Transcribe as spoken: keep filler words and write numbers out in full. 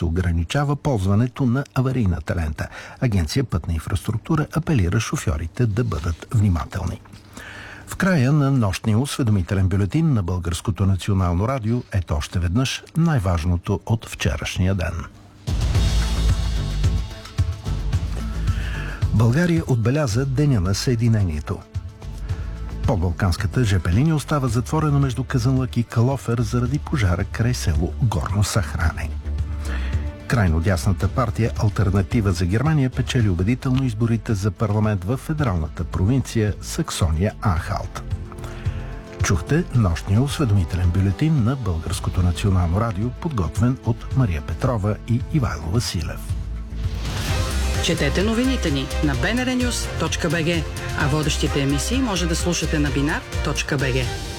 се ограничава ползването на аварийната лента. Агенция Пътна инфраструктура апелира шофьорите да бъдат внимателни. В края на нощния осведомителен бюлетин на Българското национално радио ето още веднъж най-важното от вчерашния ден. България отбеляза Деня на Съединението. По-балканската жп линия остава затворена между Казанлък и Калофер заради пожара край село Горно Сахране. Крайно дясната партия Алтернатива за Германия печели убедително изборите за парламент в федералната провинция Саксония-Анхалт. Чухте нощния осведомителен бюлетин на Българското национално радио, подготвен от Мария Петрова и Ивайло Василев. Четете новините ни на би ен ар нюс точка би джи, а водещите емисии може да слушате на бинар точка би джи.